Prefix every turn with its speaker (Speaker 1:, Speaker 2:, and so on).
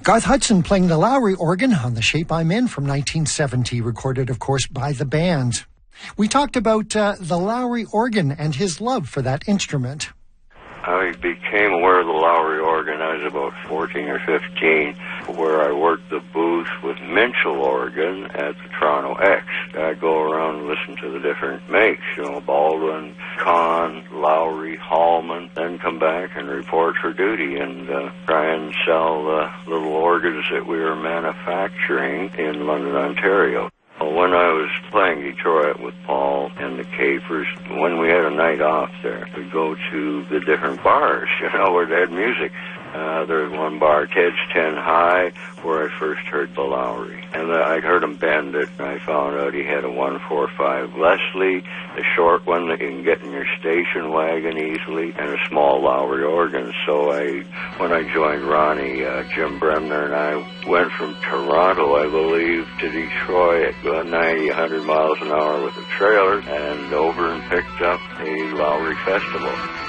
Speaker 1: Garth Hudson playing the Lowrey organ on The Shape I'm In from 1970, recorded, of course, by the band. We talked about the Lowrey organ and his love for that instrument.
Speaker 2: I became aware of the Lowrey organ. I was about 14 or 15, where I worked the booth with Minchell organ at the Toronto X. I'd go around and listen to the different makes, Baldwin, Kahn, Lowrey, Hallman, then come back and report for duty and try and sell little organs that we were manufacturing in London, Ontario. When I was playing Detroit with Paul and the Capers, when we had a night off there, we'd go to the different bars, where they had music. There's one bar, Ted's 10 High, where I first heard the Lowrey. And I heard him bend it, and I found out he had a 145 Leslie, a short one that you can get in your station wagon easily, and a small Lowrey organ. So when I joined Ronnie, Jim Bremner, and I went from Toronto, I believe, to Detroit at 90, 100 miles an hour with a trailer, and over and picked up a Lowrey festival.